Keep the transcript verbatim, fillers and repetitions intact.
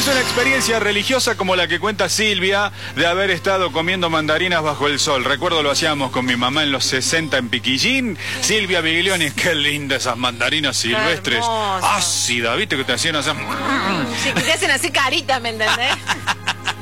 es una experiencia religiosa como la que cuenta Silvia, de haber estado comiendo mandarinas bajo el sol. Recuerdo lo hacíamos con mi mamá en los sesenta en Piquillín. Silvia Biglioni, qué lindas esas mandarinas silvestres. Ácidas, ¿viste que te hacían así? Sí, que te hacen así carita, ¿me entendés?